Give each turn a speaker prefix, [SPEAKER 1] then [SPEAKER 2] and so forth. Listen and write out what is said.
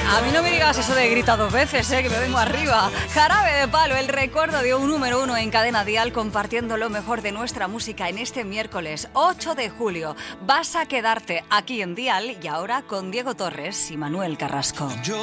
[SPEAKER 1] A mí no me digas eso de grita dos veces, que me vengo arriba. Jarabe de Palo, el recuerdo de un número uno en Cadena Dial, compartiendo lo mejor de nuestra música en este miércoles 8 de julio. Vas a quedarte aquí en Dial y ahora con Diego Torres y Manuel Carrasco.